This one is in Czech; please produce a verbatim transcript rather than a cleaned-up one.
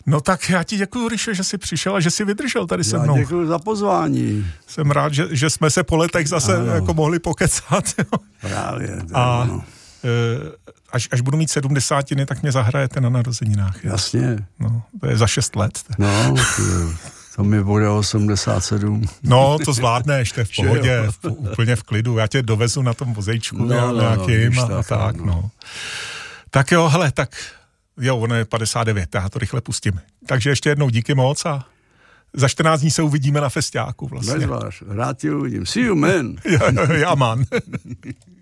No tak já ti děkuju, Ryšo, že jsi přišel a že jsi vydržel tady se mnou. Já děkuju za pozvání. Jsem rád, že, že jsme se po letech zase ano. jako mohli pokecat. Právě. A no. až, až budu mít sedmdesátiny, tak mě zahrajete na narozeninách. Jasně. No, to je za šest let. No, to mi bude osmdesát sedm. No, to zvládneš, to je v pohodě, v, úplně v klidu. Já tě dovezu na tom vozejčku no, nějakým no, a, a tak, no. no. Tak jo, hele, tak jo, ono je padesát devět, já to rychle pustím. Takže ještě jednou díky moc a za čtrnáct dní se uvidíme na festiáku vlastně. Bezváš, rád tě uvidím. See you, man. Ja, ja, man.